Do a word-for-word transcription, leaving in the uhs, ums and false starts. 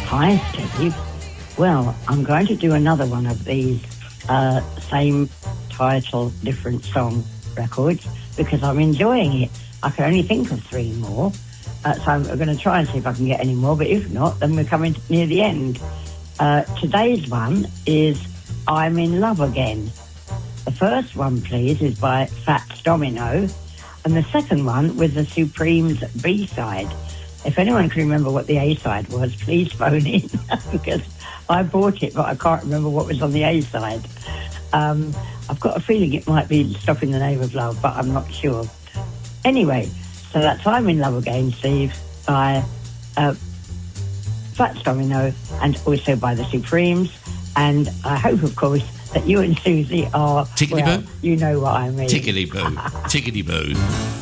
Hi, Steve. Well, I'm going to do another one of these uh, same title, different song records because I'm enjoying it. I can only think of three more, uh, so I'm going to try and see if I can get any more, but if not, then we're coming near the end. Uh, today's one is I'm in Love Again. The first one, please, is by Fats Domino, and the second one with the Supremes B-side. If anyone can remember what the A-side was, please phone in, because I bought it, but I can't remember what was on the A-side. Um, I've got a feeling it might be Stop in the Name of Love, but I'm not sure. Anyway, so that's I'm in Love Again, Steve, by uh, Fats Domino and also by the Supremes. And I hope, of course, that you and Susie are, Tickety well, boo. you know what I mean. Tickety boo. Tickety boo.